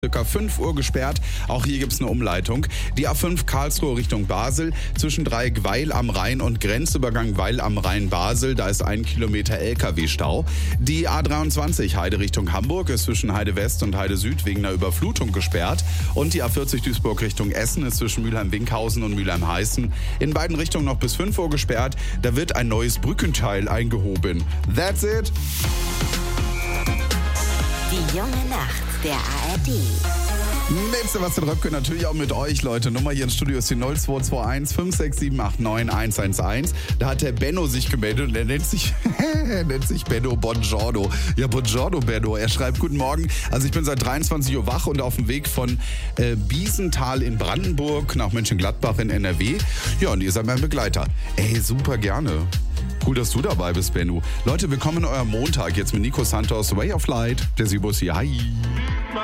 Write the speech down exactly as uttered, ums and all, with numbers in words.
Circa fünf Uhr gesperrt. Auch hier gibt es eine Umleitung. Die A fünf Karlsruhe Richtung Basel zwischen Dreieck Weil am Rhein und Grenzübergang Weil am Rhein Basel. Da ist ein Kilometer L K W-Stau. Die A dreiundzwanzig Heide Richtung Hamburg ist zwischen Heide West und Heide Süd wegen einer Überflutung gesperrt. Und die A vierzig Duisburg Richtung Essen ist zwischen Mülheim-Winkhausen und Mülheim-Heißen in beiden Richtungen noch bis fünf Uhr gesperrt. Da wird ein neues Brückenteil eingehoben. That's it. Die junge Nacht der A R D. Mit Sebastian Röpke, natürlich auch mit euch, Leute. Nummer hier ins Studio ist die null zwei zwei eins fünf sechs sieben acht neun eins eins eins. Da hat der Benno sich gemeldet und er nennt sich, er nennt sich Benno Bongiorno. Ja, Bongiorno, Benno. Er schreibt, guten Morgen. Also ich bin seit dreiundzwanzig Uhr wach und auf dem Weg von äh, Biesenthal in Brandenburg nach Mönchengladbach in N R W. Ja, und ihr seid mein Begleiter. Ey, super gerne. Cool, dass du dabei bist, Benno. Leute, willkommen in eurem Montag. Jetzt mit Nico Santos, Way of Light. Der Sibus hier. Hi.